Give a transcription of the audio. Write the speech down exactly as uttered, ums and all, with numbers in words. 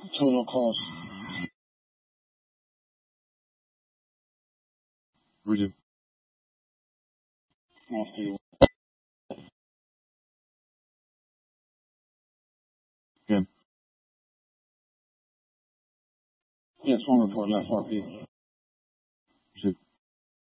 Total cost. Redo. I'll see. Again. Yes, one report left R P.